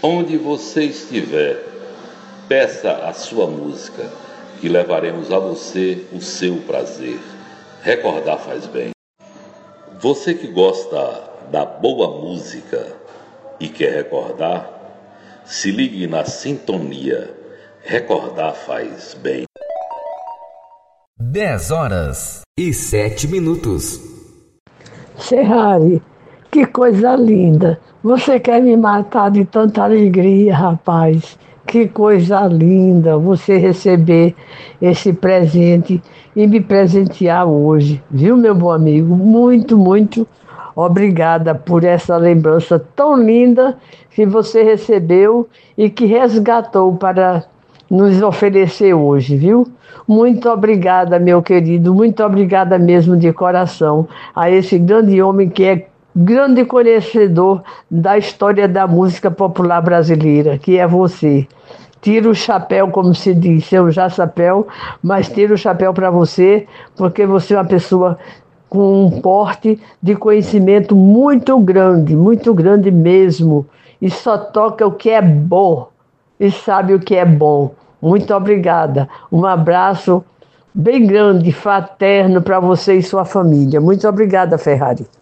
Onde você estiver, peça a sua música, que levaremos a você o seu prazer. Recordar faz bem. Você que gosta da boa música e quer recordar, se ligue na sintonia. Recordar faz bem. 10h07. Ferrari, que coisa linda. Você quer me matar de tanta alegria, rapaz. Que coisa linda você receber esse presente e me presentear hoje. Viu, meu bom amigo? Muito, muito obrigada por essa lembrança tão linda que você recebeu e que resgatou para nos oferecer hoje, viu? Muito obrigada, meu querido, muito obrigada mesmo de coração a esse grande homem que é grande conhecedor da história da música popular brasileira, que é você. Tiro o chapéu, como se diz, seu já chapéu, mas tiro o chapéu para você, porque você é uma pessoa com um porte de conhecimento muito grande mesmo, e só toca o que é bom, e sabe o que é bom. Muito obrigada. Um abraço bem grande, fraterno para você e sua família. Muito obrigada, Ferrari.